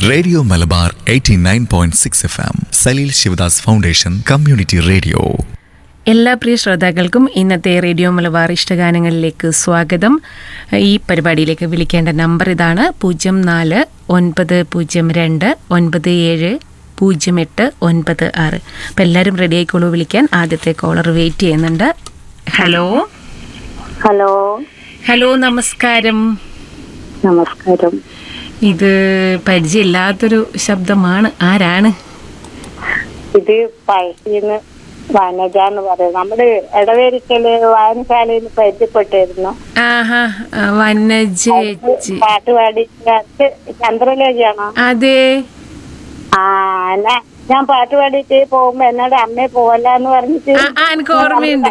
Radio Malabar 89.6 FM Saleel Sivadas foundation community radio. എല്ലാ പ്രിയ ശ്രോതാക്കൾക്കും ഇന്നത്തെ റേഡിയോ മലബാർ ഇഷ്ടഗാനങ്ങളിലേക്ക് സ്വാഗതം. ഈ പരിപാടിയിലേക്ക് വിളിക്കേണ്ട നമ്പർ ഇതാണ്: 0492970896. അപ്പം എല്ലാവരും റെഡി ആയിക്കോളൂ വിളിക്കാൻ. ആദ്യത്തെ കോളർ വെയിറ്റ് ചെയ്യുന്നുണ്ട്. ഹലോ ഹലോ ഹലോ നമസ്കാരം. നമസ്കാരം. ഇത് പരിചയമില്ലാത്തൊരു ശബ്ദമാണ്. ആരാണ്? ഇത് പഴശ്ശിന്ന് വനജ എന്ന് പറയും. നമ്മുടെ ഇടവേരിക്കല് വായനശാലയിൽ പരിചയപ്പെട്ടിരുന്നു. ആഹാ, വനജേച്ചി പാട്ട് പാടി ചന്ദ്രലേഖയാണോ? അതെ. ഞാൻ പാട്ട് പാടിയിട്ട് പോകുമ്പോ എന്നോട് അമ്മയെ പോവല്ലെന്ന് പറഞ്ഞിട്ട് എനിക്ക് ഓർമ്മയുണ്ട്.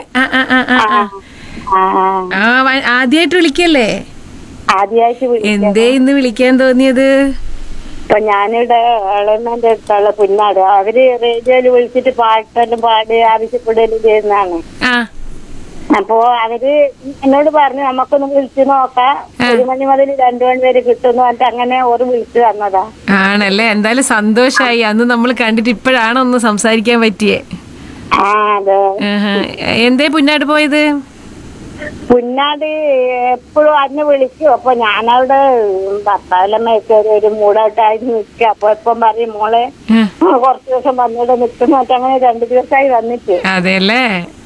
ആദ്യമായിട്ട് വിളിക്കല്ലേ? ആദ്യമായിട്ട് എന്തേ ഇന്ന് വിളിക്കാൻ തോന്നിയത്? ഇപ്പൊ ഞാനിവിടെ എളമന്റെ അടുത്തുള്ള പുന്നാട്, അവര് റേഡിയോയില് വിളിച്ചിട്ട് പാട്ടെല്ലാം പാടി ആവശ്യപ്പെടുകയും ചെയ്യുന്നതാണ്. അപ്പോ അവര് എന്നോട് പറഞ്ഞു നമുക്കൊന്ന് വിളിച്ചു നോക്കാം, 1 മണി മുതൽ 2 മണി വരെ കിട്ടുന്നു പറഞ്ഞിട്ട് അങ്ങനെ ഓര് വിളിച്ചു തന്നതാ. ആണല്ലേ? എന്തായാലും സന്തോഷായി. അന്ന് നമ്മൾ കണ്ടിട്ട് ഇപ്പോഴാണ് ഒന്ന് സംസാരിക്കാൻ പറ്റിയേ. അതെ. എന്തേ പുന്നാട് പോയത്? പുന്നാട് എപ്പോഴും അന്ന് വിളിക്കും. അപ്പൊ ഞാനവിടെ ഭർത്താവിലെ മേച്ചൊരു ഒരു മൂടായിട്ടായിരുന്നു നിൽക്കുക. അപ്പൊ ഇപ്പം പറയും മോളെ കുറച്ചു ദിവസം വന്നിട്ട് നിൽക്കുന്നു. അങ്ങനെ 2 ദിവസമായി വന്നിട്ട്. അതെല്ലേ?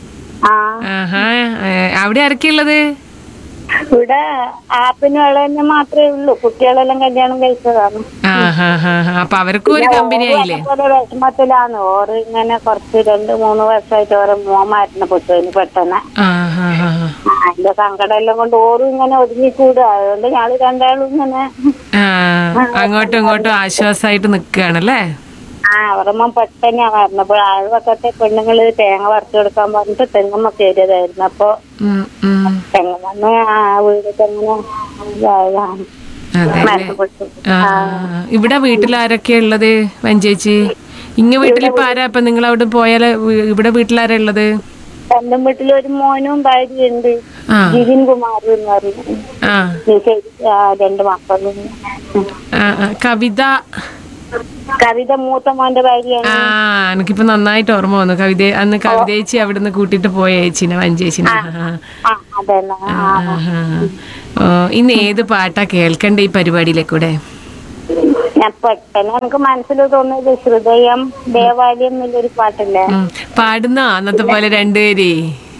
അവിടെ ആരൊക്കെയുള്ളത്? ഇവിടെ ആപ്പിനും ഇളന്നെ മാത്രമേ ഉള്ളൂ. കുട്ടികളെല്ലാം കല്യാണം കഴിച്ചതാണ്. അപ്പൊ അവർക്കും ഒരു കമ്പനി ആയില്ലേ? വിഷമത്തിലാണ് ഓറ്. ഇങ്ങനെ കുറച്ച് 2-3 വർഷമായിട്ട് ഓരോ മോമായിരുന്നു പുത്തുവിന് പെട്ടെന്ന്. അതിന്റെ സങ്കടം എല്ലാം കൊണ്ട് ഓറും ഇങ്ങനെ ഒതുങ്ങിക്കൂടുക. അതുകൊണ്ട് ഞങ്ങള് രണ്ടാളും ഇങ്ങനെ അങ്ങോട്ടും ഇങ്ങോട്ടും ആശ്വാസമായിട്ട് നിക്കുകയാണല്ലേ? അവരമ്മ പെട്ടെന്നാ പറഞ്ഞപ്പോൾ അയൽവക്കത്തെ പെണ്ണുങ്ങള് തേങ്ങ വറുത്ത് കൊടുക്കാൻ പറഞ്ഞിട്ട് തെങ്ങമ്മ കയറിയതായിരുന്നു. അപ്പൊ തെങ്ങമ്മ വീട് തെങ്ങനെ ഇവിടെ വീട്ടിലാരൊക്കെയാ ഉള്ളത് വഞ്ചേച്ചി? ഇങ്ങ വീട്ടിലിപ്പോ ആരാ? ഇപ്പൊ നിങ്ങൾ അവിടെ പോയാല് ഇവിടെ വീട്ടിലാരാ ഉള്ളത്? സ്വന്തം വീട്ടിൽ ഒരു മോനും ഭാര്യയുണ്ട്, ജിതിൻ കുമാർ എന്ന് പറഞ്ഞു. 2 മക്കളും. കവിത മൂത്ത മോന്റെ ഭാര്യയാണ്. എനിക്കിപ്പോ നന്നായിട്ട് ഓർമ്മ വന്നു. അന്ന് കവിതേച്ചി അവിടുന്ന് കൂട്ടിട്ട് പോയ ചേച്ചിനെ, വഞ്ചേച്ചിനെ. ഇന്ന് ഏത് പാട്ടാ കേൾക്കണ്ടേ ഈ പരിപാടിയിലേക്കൂടെ? ഞാൻ പെട്ടെന്ന് എനിക്ക് മനസ്സിൽ തോന്നിയത് ഹൃദയം ദേവാലയം എന്നുള്ളൊരു പാട്ടില്ലേ? പാടുന്ന അന്നത്തെ പോലെ രണ്ടുപേര്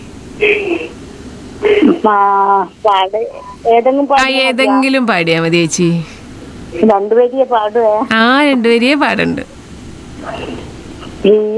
ഏതെങ്കിലും പാടിയാ മതി ചേച്ചി. 2 വരിയെ പാടുവേ? 2 വരിയെ പാടുണ്ട്.